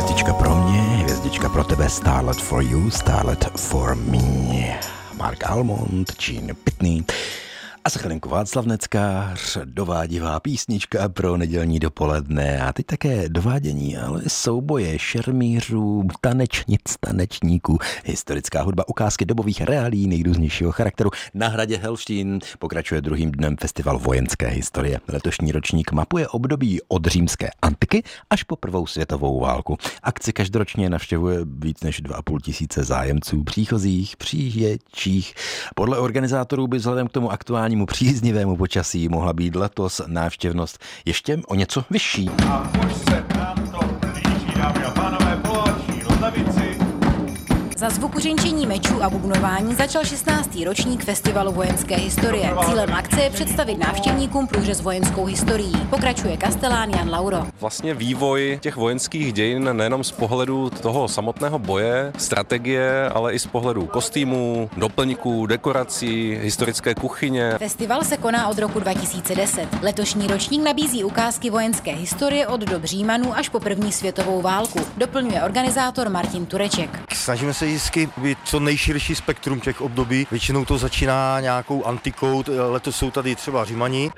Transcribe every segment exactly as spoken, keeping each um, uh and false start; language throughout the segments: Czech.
Hvězdička pro mě, hvězdička pro tebe, Starlet for you, Starlet for me. Mark Almond, Gene Pitney a za chvilinku Václav Neckář, dovádivá písnička pro nedělní dopoledne a teď také dovádění, ale souboje šermířů, tanečnic, tanečníků, historická hudba, ukázky dobových reálí nejrůznějšího charakteru. Na hradě Helštín pokračuje druhým dnem festival vojenské historie. Letošní ročník mapuje období od římské antiky až po prvou světovou válku. Akci každoročně navštěvuje víc než dva a půl tisíce zájemců, příchozích, přijíždějících. Podle organizátorů by vzhledem k tomu aktuální příznivému počasí mohla být letos návštěvnost ještě o něco vyšší. A už se nám to blíží, dámy a pánové, polovační rozlavici. Za zvukuřinčení mečů a bubnování začal šestnáctý ročník festivalu vojenské historie. Cílem akce je představit návštěvníkům průřez vojenskou historií. Pokračuje kastelán Jan Lauro. Vlastně vývoj těch vojenských dějin nejenom z pohledu toho samotného boje, strategie, ale i z pohledu kostýmů, doplňků, dekorací, historické kuchyně. Festival se koná od roku dva tisíce deset. Letošní ročník nabízí ukázky vojenské historie od dob Římanů až po první světovou válku. Doplňuje organizátor Martin Tureček. Snažíme se vždycky být co nejširší spektrum těch období. Většinou to začíná nějakou antikou, letos jsou tady třeba Římani.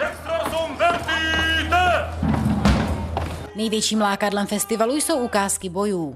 Největším lákadlem festivalu jsou ukázky bojů.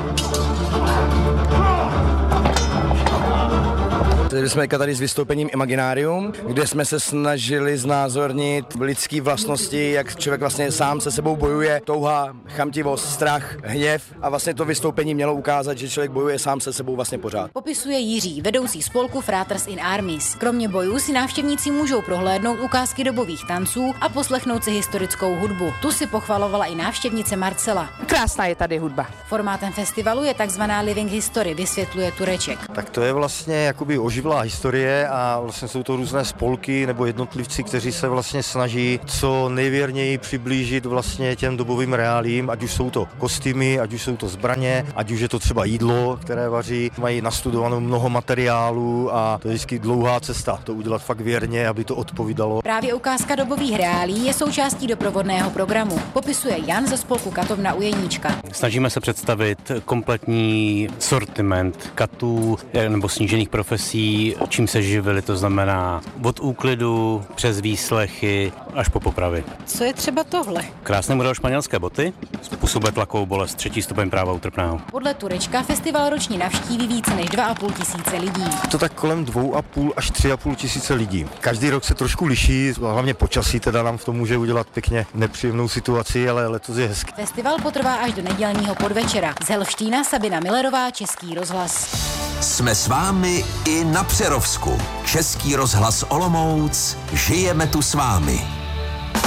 Byli jsme tady s vystoupením Imaginarium, kde jsme se snažili znázornit lidské vlastnosti, jak člověk vlastně sám se sebou bojuje, touha, chamtivost, strach, hněv a vlastně to vystoupení mělo ukázat, že člověk bojuje sám se sebou vlastně pořád. Popisuje Jiří, vedoucí spolku Fratres in Armis. Kromě bojů si návštěvníci můžou prohlédnout ukázky dobových tanců a poslechnout si historickou hudbu. Tu si pochvalovala i návštěvnice Marcela. Krásná je tady hudba. Formátem festivalu je takzvaná Living History, vysvětluje Tureček. Tak to je vlastně jakoby oživlá historie a vlastně jsou to různé spolky nebo jednotlivci, kteří se vlastně snaží co nejvěrněji přiblížit vlastně těm dobovým reálím, ať už jsou to kostýmy, ať už jsou to zbraně, ať už je to třeba jídlo, které vaří, mají nastudovanou mnoho materiálů a to je vždycky dlouhá cesta to udělat fakt věrně, aby to odpovídalo. Právě ukázka dobových reálí je součástí doprovodného programu, popisuje Jan ze spolku Katovna u Jeníčka. Snažíme se představit kompletní sortiment katů nebo snížených profesí, čím se živili, to znamená od úklidu přes výslechy až po popravy. Co je třeba tohle? Krásné model španělské boty, způsobuje tlakovou bolest, třetí stupeň práva utrpného. Podle Turečka festival ročně navštíví více než dva a půl tisíce lidí. To tak kolem dvou a půl až tři a půl tisíce lidí. Každý rok se trošku liší, hlavně počasí teda nám v tom může udělat pěkně nepříjemnou situaci, ale letos je hezky. Festival potrvá až do nedělního podvečera. Z Helštína Sabina Millerová, Český rozhlas. Jsme s vámi i na Přerovsku. Český rozhlas Olomouc, žijeme tu s vámi.